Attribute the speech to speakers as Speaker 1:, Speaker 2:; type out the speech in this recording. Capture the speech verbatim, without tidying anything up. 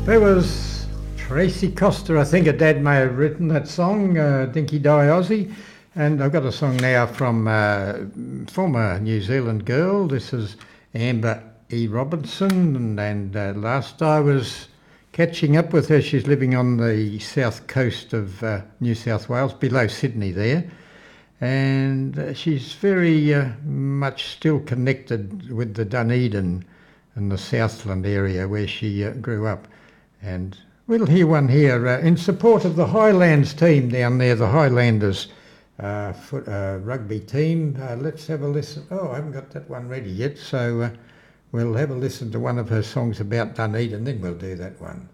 Speaker 1: There was Tracy Coster. I think her dad may have written that song, uh, Dinky Die Aussie. And I've got a song now from uh, former New Zealand girl. This is Amber E. Robinson. And, and uh, last I was catching up with her, she's living on the south coast of uh, New South Wales, below Sydney there. And uh, she's very uh, much still connected with the Dunedin and the Southland area where she uh, grew up. And we'll hear one here uh, in support of the Highlands team down there, the Highlanders uh, foot, uh, rugby team. Uh, let's have a listen. Oh, I haven't got that one ready yet, so uh, we'll have a listen to one of her songs about Dunedin, then we'll do that one.